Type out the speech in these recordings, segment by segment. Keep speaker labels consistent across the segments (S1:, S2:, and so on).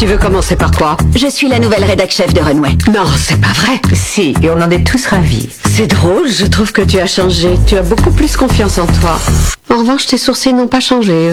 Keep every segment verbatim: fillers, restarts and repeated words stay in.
S1: Tu veux commencer par quoi?
S2: Je suis la nouvelle rédac chef de Runway.
S1: Non, c'est pas vrai.
S3: Si, et on en est tous ravis.
S1: C'est drôle, je trouve que tu as changé. Tu as beaucoup plus confiance en toi. En revanche, tes sourcils n'ont pas changé.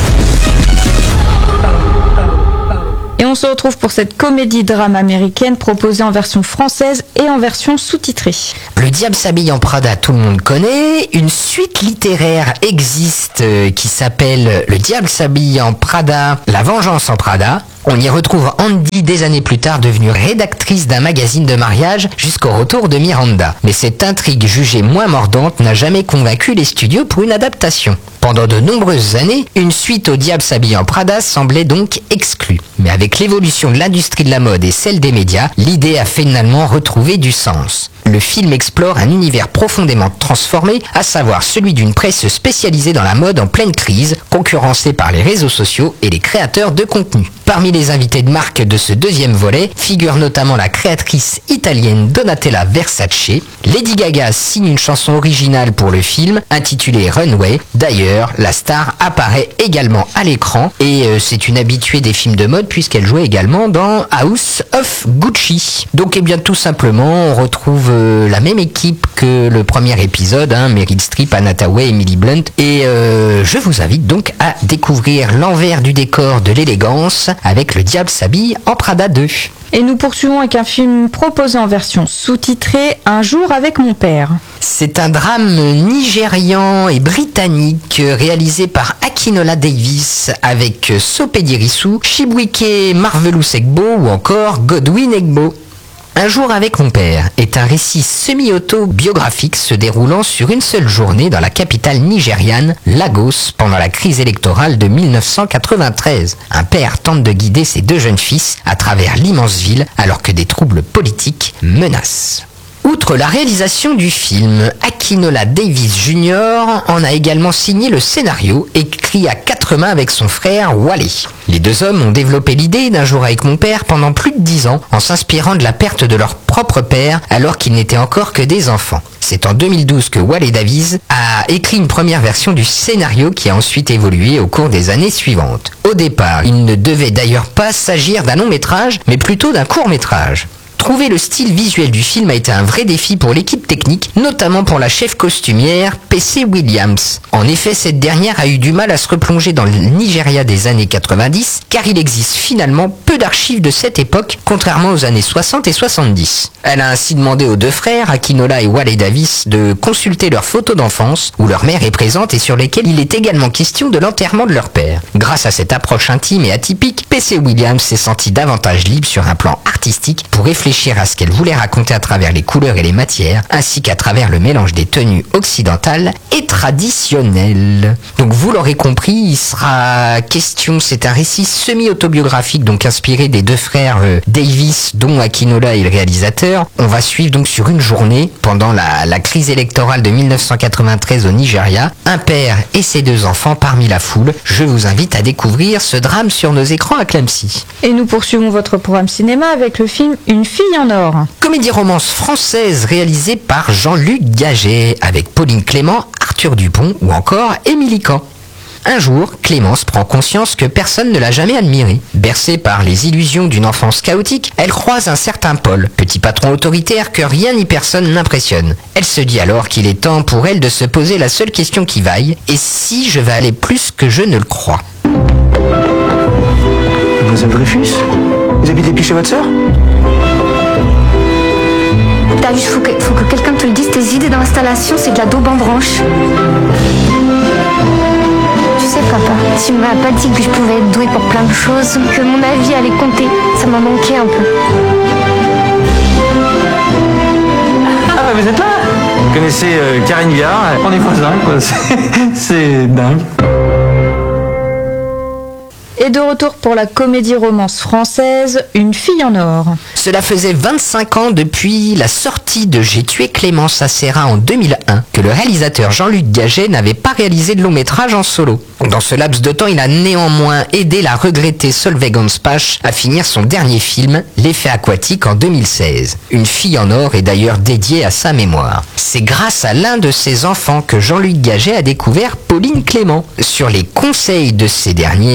S4: Et on se retrouve pour cette comédie-drame américaine proposée en version française et en version sous-titrée.
S5: Le diable s'habille en Prada, tout le monde connaît. Une suite littéraire existe euh, qui s'appelle Le diable s'habille en Prada, La vengeance en Prada. On y retrouve Andy des années plus tard devenue rédactrice d'un magazine de mariage jusqu'au retour de Miranda. Mais cette intrigue jugée moins mordante n'a jamais convaincu les studios pour une adaptation. Pendant de nombreuses années, une suite au diable s'habille en Prada semblait donc exclue. Mais avec l'évolution de l'industrie de la mode et celle des médias, l'idée a finalement retrouvé du sens. Le film explore un univers profondément transformé, à savoir celui d'une presse spécialisée dans la mode en pleine crise, concurrencée par les réseaux sociaux et les créateurs de contenu. Parmi les invités de marque de ce deuxième volet figure notamment la créatrice italienne Donatella Versace. Lady Gaga signe une chanson originale pour le film, intitulée Runway. D'ailleurs, la star apparaît également à l'écran et euh, c'est une habituée des films de mode puisqu'elle jouait également dans House of Gucci. Donc, eh bien, tout simplement, on retrouve euh, la même équipe que le premier épisode, hein, Meryl Streep, Anne Hathaway, Emily Blunt. Et euh, je vous invite donc à découvrir l'envers du décor de l'élégance avec Le diable s'habille en Prada deux.
S4: Et nous poursuivons avec un film proposé en version sous-titrée, Un jour avec mon père.
S5: C'est un drame nigérian et britannique réalisé par Akinola Davis avec Sope Dirisu, Chibuike Marvelous Egbo ou encore Godwin Egbo. Un jour avec mon père est un récit semi-autobiographique se déroulant sur une seule journée dans la capitale nigériane, Lagos, pendant la crise électorale de mille neuf cent quatre-vingt-treize. Un père tente de guider ses deux jeunes fils à travers l'immense ville alors que des troubles politiques menacent. Outre la réalisation du film, Akinola Davis junior en a également signé le scénario, écrit à quatre mains avec son frère Wale. Les deux hommes ont développé l'idée d'un jour avec mon père pendant plus de dix ans, en s'inspirant de la perte de leur propre père alors qu'ils n'étaient encore que des enfants. C'est en deux mille douze que Wale Davis a écrit une première version du scénario qui a ensuite évolué au cours des années suivantes. Au départ, il ne devait d'ailleurs pas s'agir d'un long métrage, mais plutôt d'un court métrage. Trouver le style visuel du film a été un vrai défi pour l'équipe technique, notamment pour la chef costumière P C Williams. En effet, cette dernière a eu du mal à se replonger dans le Nigeria des années quatre-vingt-dix, car il existe finalement peu d'archives de cette époque, contrairement aux années soixante et soixante-dix. Elle a ainsi demandé aux deux frères, Akinola et Wale Davis, de consulter leurs photos d'enfance, où leur mère est présente et sur lesquelles il est également question de l'enterrement de leur père. Grâce à cette approche intime et atypique, P C Williams s'est senti davantage libre sur un plan artistique pour réfléchir à ce qu'elle voulait raconter à travers les couleurs et les matières, ainsi qu'à travers le mélange des tenues occidentales et traditionnelles. Donc vous l'aurez compris, il sera question, c'est un récit semi-autobiographique, donc inspiré des deux frères euh, Davis, dont Akinola est le réalisateur. On va suivre donc sur une journée, pendant la, la crise électorale de mille neuf cent quatre-vingt-treize au Nigeria, un père et ses deux enfants parmi la foule. Je vous invite à découvrir ce drame sur nos écrans à Clamcy.
S4: Et nous poursuivons votre programme cinéma avec le film Une fille en or.
S5: Comédie-romance française réalisée par Jean-Luc Gaget avec Pauline Clément, Arthur Dupont ou encore Émilie Kahn. Un jour, Clémence prend conscience que personne ne l'a jamais admirée. Bercée par les illusions d'une enfance chaotique, elle croise un certain Paul, petit patron autoritaire que rien ni personne n'impressionne. Elle se dit alors qu'il est temps pour elle de se poser la seule question qui vaille, et si je vais aller plus que je ne le crois.
S6: Mademoiselle Dreyfus, vous habitez plus chez votre sœur?
S7: T'as vu, faut que, faut que quelqu'un te le dise, tes idées d'installation, c'est de la daube en branche. Tu sais, papa, tu m'as pas dit que je pouvais être douée pour plein de choses, que mon avis allait compter. Ça m'a manqué un peu.
S6: Ah, vous êtes là? Vous connaissez euh, Karine Viard? On est voisins, quoi. C'est, c'est dingue.
S4: Et de retour pour la comédie-romance française, Une fille en or.
S5: Cela faisait vingt-cinq ans depuis la sortie de J'ai tué Clémence à Serra en deux mille un que le réalisateur Jean-Luc Gaget n'avait pas réalisé de long métrage en solo. Dans ce laps de temps, il a néanmoins aidé la regrettée Solveig Hanspach à finir son dernier film, L'effet aquatique, en deux mille seize. Une fille en or est d'ailleurs dédiée à sa mémoire. C'est grâce à l'un de ses enfants que Jean-Luc Gaget a découvert Pauline Clément. Sur les conseils de ces derniers, le réalisateur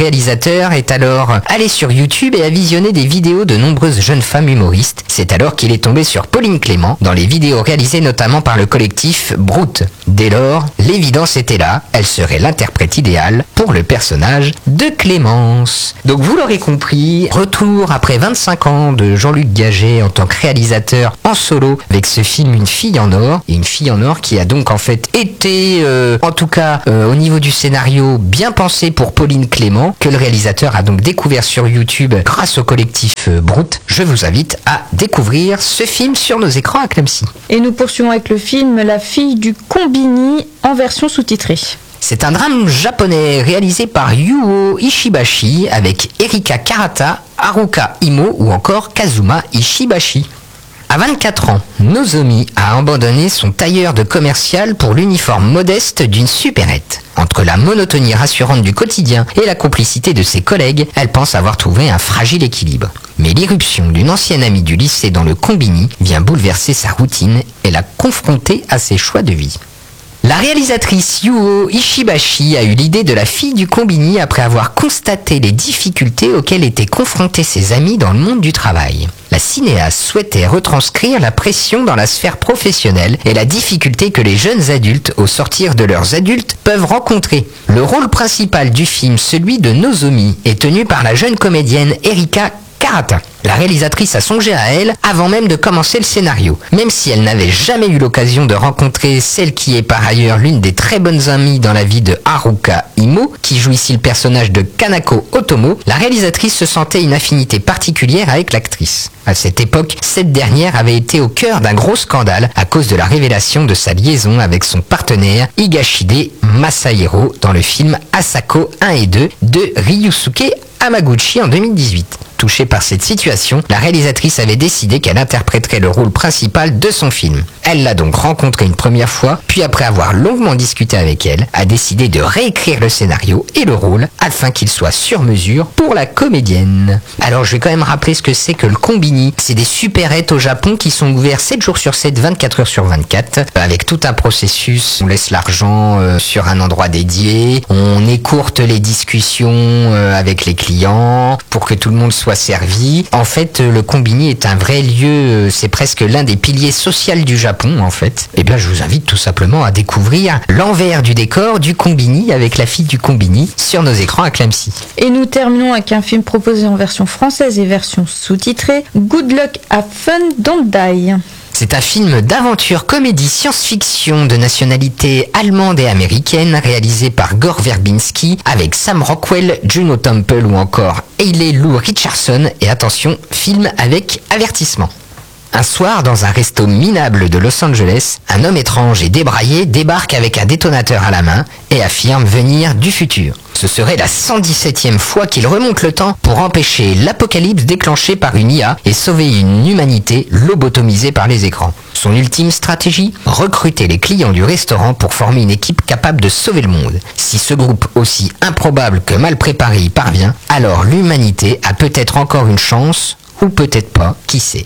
S5: réalisateur est alors allé sur YouTube et a visionné des vidéos de nombreuses jeunes femmes humoristes. C'est alors qu'il est tombé sur Pauline Clément, dans les vidéos réalisées notamment par le collectif Brute. Dès lors, l'évidence était là, elle serait l'interprète idéale pour le personnage de Clémence. Donc vous l'aurez compris, retour après vingt-cinq ans de Jean-Luc Gaget en tant que réalisateur en solo avec ce film Une fille en or, et une fille en or qui a donc en fait été, euh, en tout cas euh, au niveau du scénario, bien pensé pour Pauline Clément, que le réalisateur a donc découvert sur YouTube grâce au collectif euh, Brute. Je vous invite à découvrir ce film sur nos écrans à Clemcy.
S4: Et nous poursuivons avec le film La fille du Combini en version sous-titrée.
S5: C'est un drame japonais réalisé par Yuo Ishibashi avec Erika Karata, Haruka Imo ou encore Kazuma Ishibashi. À vingt-quatre ans, Nozomi a abandonné son tailleur de commercial pour l'uniforme modeste d'une supérette. Entre la monotonie rassurante du quotidien et la complicité de ses collègues, elle pense avoir trouvé un fragile équilibre. Mais l'irruption d'une ancienne amie du lycée dans le combini vient bouleverser sa routine et la confronter à ses choix de vie. La réalisatrice Yuo Ishibashi a eu l'idée de La fille du combini après avoir constaté les difficultés auxquelles étaient confrontés ses amis dans le monde du travail. La cinéaste souhaitait retranscrire la pression dans la sphère professionnelle et la difficulté que les jeunes adultes, au sortir de leurs adultes, peuvent rencontrer. Le rôle principal du film, celui de Nozomi, est tenu par la jeune comédienne Erika Karata. La réalisatrice a songé à elle avant même de commencer le scénario. Même si elle n'avait jamais eu l'occasion de rencontrer celle qui est par ailleurs l'une des très bonnes amies dans la vie de Haruka Imo, qui joue ici le personnage de Kanako Otomo, la réalisatrice se sentait une affinité particulière avec l'actrice. À cette époque, cette dernière avait été au cœur d'un gros scandale à cause de la révélation de sa liaison avec son partenaire Higashide Masahiro dans le film Asako un et deux de Ryusuke Hamaguchi en deux mille dix-huit. Touchée par cette situation, la réalisatrice avait décidé qu'elle interpréterait le rôle principal de son film. Elle l'a donc rencontrée une première fois, puis après avoir longuement discuté avec elle, a décidé de réécrire le scénario et le rôle afin qu'il soit sur mesure pour la comédienne. Alors je vais quand même rappeler ce que c'est que le combini. C'est des supérettes au Japon qui sont ouverts sept jours sur sept, vingt-quatre heures sur vingt-quatre, avec tout un processus. On laisse l'argent euh, sur un endroit dédié, on écourte les discussions euh, avec les clients pour que tout le monde soit servi. En fait, le combini est un vrai lieu, c'est presque l'un des piliers sociaux du Japon, en fait. Et bien, je vous invite tout simplement à découvrir l'envers du décor du combini avec La fille du combini sur nos écrans à Clemcy.
S4: Et nous terminons avec un film proposé en version française et version sous-titrée, Good Luck, Have Fun, Don't Die.
S5: C'est un film d'aventure comédie science-fiction de nationalité allemande et américaine réalisé par Gore Verbinski avec Sam Rockwell, Juno Temple ou encore Hayley Lou Richardson, et attention, film avec avertissement. Un soir, dans un resto minable de Los Angeles, un homme étrange et débraillé débarque avec un détonateur à la main et affirme venir du futur. Ce serait la cent dix-septième fois qu'il remonte le temps pour empêcher l'apocalypse déclenchée par une I A et sauver une humanité lobotomisée par les écrans. Son ultime stratégie ? Recruter les clients du restaurant pour former une équipe capable de sauver le monde. Si ce groupe aussi improbable que mal préparé y parvient, alors l'humanité a peut-être encore une chance, ou peut-être pas, qui sait.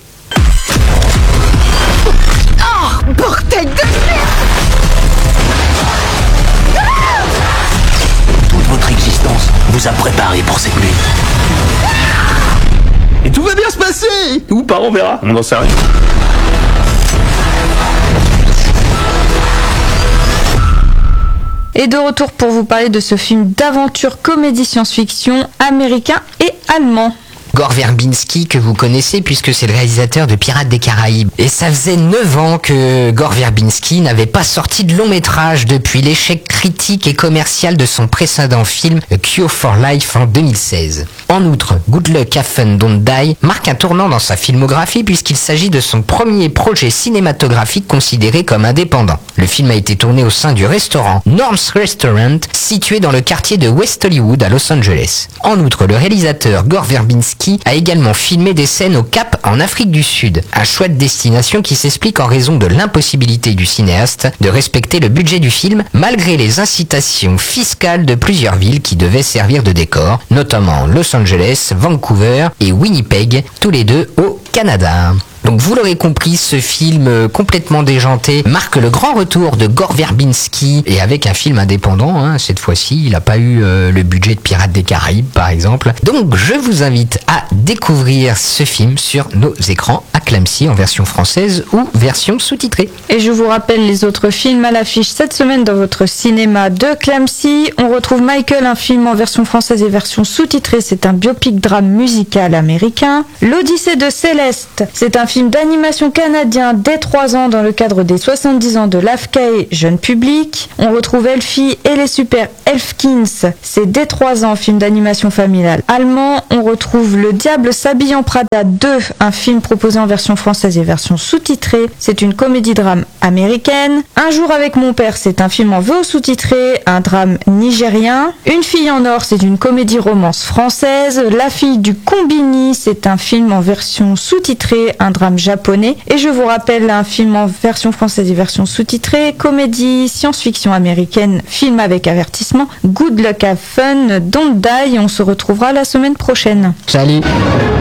S2: Oh, bordel de merde!
S8: Toute votre existence vous a préparé pour cette nuit.
S9: Et tout va bien se passer! Ou pas, on verra, on n'en sait rien.
S4: Et de retour pour vous parler de ce film d'aventure comédie science-fiction américain et allemand.
S5: Gore Verbinski, que vous connaissez puisque c'est le réalisateur de Pirates des Caraïbes. Et ça faisait neuf ans que Gore Verbinski n'avait pas sorti de long métrage depuis l'échec critique et commercial de son précédent film A Cure for Life en deux mille seize. En outre, Good Luck, Have Fun, Don't Die marque un tournant dans sa filmographie puisqu'il s'agit de son premier projet cinématographique considéré comme indépendant. Le film a été tourné au sein du restaurant Norm's Restaurant, situé dans le quartier de West Hollywood à Los Angeles. En outre, le réalisateur Gore Verbinski a également filmé des scènes au Cap en Afrique du Sud, un choix de destination qui s'explique en raison de l'impossibilité du cinéaste de respecter le budget du film malgré les incitations fiscales de plusieurs villes qui devaient servir de décor, notamment Los Angeles, Vancouver et Winnipeg, tous les deux au Canada. Donc vous l'aurez compris, ce film euh, complètement déjanté marque le grand retour de Gore Verbinski, et avec un film indépendant, hein, cette fois-ci, il n'a pas eu euh, le budget de Pirates des Caraïbes par exemple. Donc je vous invite à découvrir ce film sur nos écrans à Clamecy en version française ou version sous-titrée.
S4: Et je vous rappelle les autres films à l'affiche cette semaine dans votre cinéma de Clamecy. On retrouve Michael, un film en version française et version sous-titrée, c'est un biopic drame musical américain. L'Odyssée de Céleste, c'est un film d'animation canadien dès trois ans dans le cadre des soixante-dix ans de l'A F C A E jeune public. On retrouve Elfie et les Super Elfkins, c'est dès trois ans, film d'animation familiale allemand. On retrouve Le Diable s'habille en Prada deux, un film proposé en version française et version sous-titrée, c'est une comédie-drame américaine. Un jour avec mon père, c'est un film en V O sous-titré, un drame nigérien. Une fille en or, c'est une comédie-romance française. La fille du Combini, c'est un film en version sous-titrée, un drame japonais. Et je vous rappelle un film en version française et version sous-titrée, comédie science-fiction américaine, film avec avertissement, Good Luck Have Fun, Don't Die. On se retrouvera la semaine prochaine.
S5: Salut.